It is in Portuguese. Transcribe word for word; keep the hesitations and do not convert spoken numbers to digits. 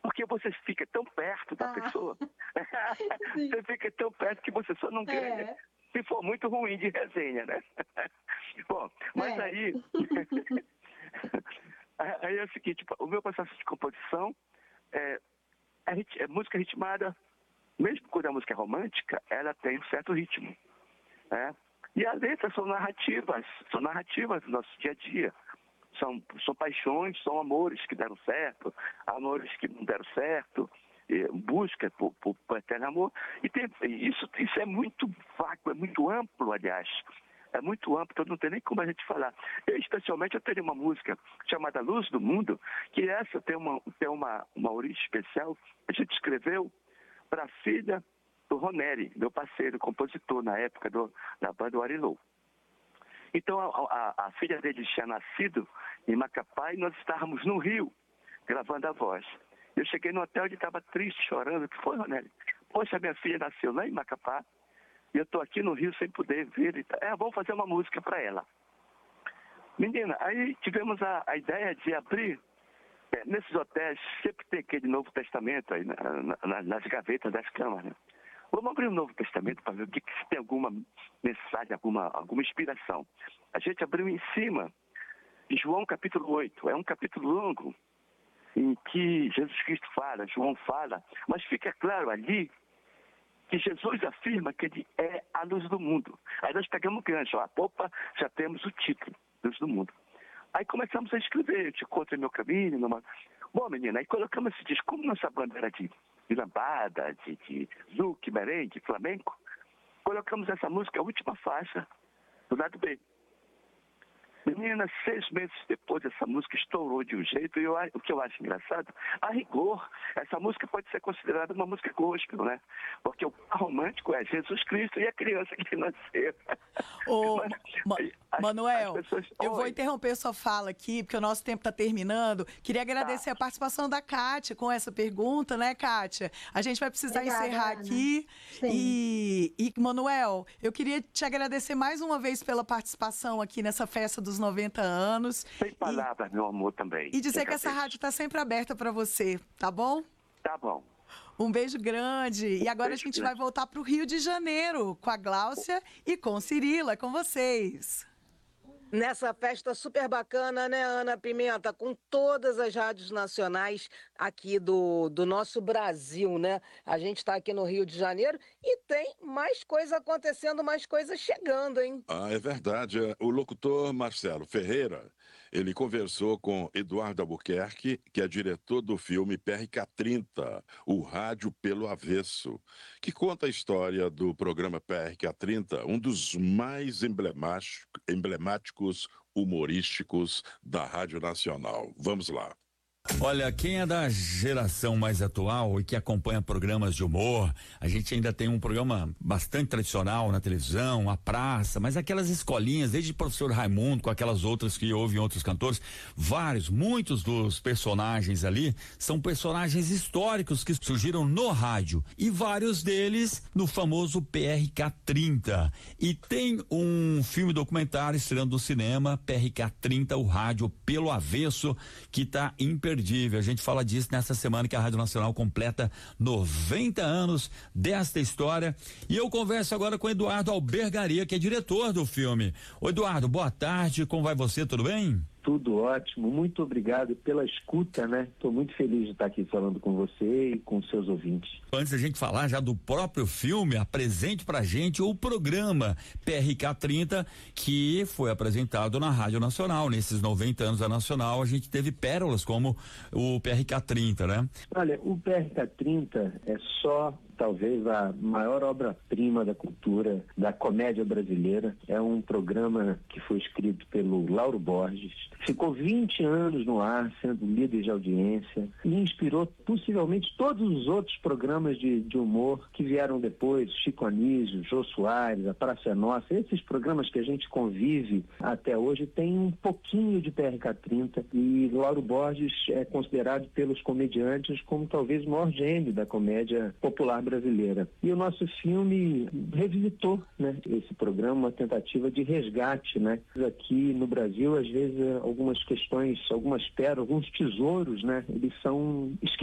Porque você fica tão perto da Ah. pessoa, você fica tão perto que você só não ganha. É. Se for muito ruim de resenha, né? Bom, mas É. aí... aí é o seguinte, o meu processo de composição é, é, rit- é música ritmada, mesmo quando a música é romântica, ela tem um certo ritmo, né? E as letras são narrativas, são narrativas do nosso dia a dia. São, são paixões, são amores que deram certo, amores que não deram certo, eh, busca por, por, por eterno amor. E tem, isso, isso é muito vago, é muito amplo, aliás. É muito amplo, então não tem nem como a gente falar. Eu, especialmente, eu tenho uma música chamada Luz do Mundo, que essa tem uma, tem uma, uma origem especial. A gente escreveu para a filha do Roneri, meu parceiro, compositor na época do, da banda Arilou. Então, a, a, a filha dele tinha nascido em Macapá e nós estávamos no Rio, gravando a voz. Eu cheguei no hotel e estava triste, chorando. O que foi, Ronelli? Poxa, minha filha nasceu lá em Macapá e eu estou aqui no Rio sem poder ver. É, vamos fazer uma música para ela. Menina, aí tivemos a, a ideia de abrir, é, nesses hotéis, sempre tem aquele Novo Testamento aí na, na, nas gavetas das camas, né? Vamos abrir o Novo Testamento para ver o que, se tem alguma mensagem, alguma, alguma inspiração. A gente abriu em cima de João capítulo oito. É um capítulo longo em que Jesus Cristo fala, João fala, mas fica claro ali que Jesus afirma que ele é a luz do mundo. Aí nós pegamos o gancho, ó, opa, já temos o título, Luz do Mundo. Aí começamos a escrever, eu te encontro em meu caminho. Numa... Bom, menina, aí colocamos esse disco, como nossa banda era de, de lambada, de, de zouk, merengue, flamenco, colocamos essa música, a última faixa, do lado B. Menina, seis meses depois essa música estourou de um jeito, e eu, o que eu acho engraçado, a rigor, essa música pode ser considerada uma música gospel, né? Porque o par romântico é Jesus Cristo e a criança que nasceu. Ô, Mas, Ma- as- Manuel, as pessoas- eu vou Oi. interromper sua fala aqui, porque o nosso tempo está terminando. Queria agradecer Tá. a participação da Kátia com essa pergunta, né, Kátia? A gente vai precisar Obrigada, encerrar Ana. aqui. Sim. E, e, Manuel, eu queria te agradecer mais uma vez pela participação aqui nessa festa dos noventa anos. Sem palavras, meu amor, também. E dizer Eu que essa agradeço. rádio está sempre aberta para você, tá bom? Tá bom. Um beijo grande. E agora a beijo gente grande. vai voltar para o Rio de Janeiro com a Gláucia e com Cirila, é com vocês. Nessa festa super bacana, né, Ana Pimenta? Com todas as rádios nacionais aqui do, do nosso Brasil, né? A gente está aqui no Rio de Janeiro e tem mais coisa acontecendo, mais coisas chegando, hein? Ah, é verdade. O locutor Marcelo Ferreira, ele conversou com Eduardo Albuquerque, que é diretor do filme P R K trinta, o Rádio pelo Avesso, que conta a história do programa P R K trinta, um dos mais emblemáticos, emblemáticos humorísticos da Rádio Nacional. Vamos lá. Olha, quem é da geração mais atual e que acompanha programas de humor, a gente ainda tem um programa bastante tradicional na televisão, a praça, mas aquelas escolinhas, desde o professor Raimundo, com aquelas outras que ouvem outros cantores, vários, muitos dos personagens ali são personagens históricos que surgiram no rádio e vários deles no famoso P R K trinta. E tem um filme documentário estreando no cinema, P R K trinta, o Rádio pelo Avesso, que está imperdível. A gente fala disso nessa semana que a Rádio Nacional completa noventa anos desta história. E eu converso agora com Eduardo Albergaria, que é diretor do filme. Ô Eduardo, boa tarde, como vai você, tudo bem? Tudo ótimo, muito obrigado pela escuta, né? Estou muito feliz de estar aqui falando com você e com seus ouvintes. Antes da gente falar já do próprio filme, apresente pra gente o programa P R K trinta, que foi apresentado na Rádio Nacional. Nesses noventa anos da Nacional, a gente teve pérolas como o P R K trinta, né? Olha, o P R K trinta é só talvez a maior obra-prima da cultura, da comédia brasileira. É um programa que foi escrito pelo Lauro Borges, ficou vinte anos no ar, sendo líder de audiência, e inspirou possivelmente todos os outros programas de, de humor que vieram depois, Chico Anísio, Jô Soares, A Praça é Nossa. Esses programas que a gente convive até hoje têm um pouquinho de P R K trinta, e Lauro Borges é considerado pelos comediantes como talvez o maior gênio da comédia popular brasileira. E o nosso filme revisitou, né, esse programa, uma tentativa de resgate, né? Aqui no Brasil, às vezes, algumas questões, algumas pérolas, alguns tesouros, né, eles são esquecidos.